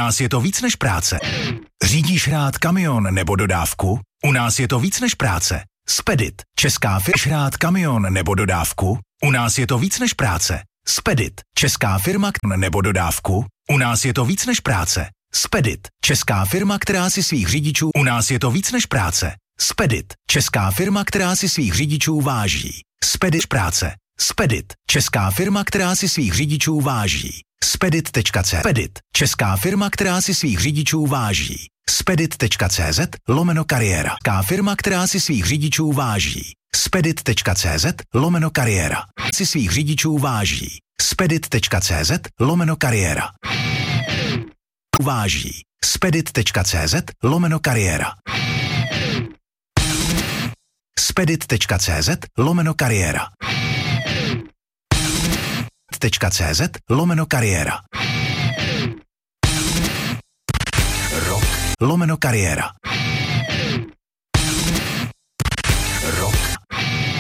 nás je to víc než práce. Řídíš rád kamion nebo dodávku? U nás je to víc než práce. Spedit. Česká firma rád kamion nebo dodávku? U nás je to víc než práce. Spedit. Česká firma nebo dodávku? U nás je to víc než práce. Spedit. Česká firma, která si svých řidičů. U nás je to víc než práce. Spedit. Česká firma, která si svých řidičů váží. Spedit práce. Spedit. Česká firma, která si svých řidičů váží. Spedit.cz. Spedit. Česká firma, která si svých řidičů váží. Spedit.cz/kariéra. Česká firma, která si svých řidičů váží. Spedit.cz/kariéra. Si svých řidičů váží. Spedit.cz/kariéra. Váží. Spedit.cz/kariéra. Spedit.cz/kariéra. .cz/kariéra. Rock /kariéra.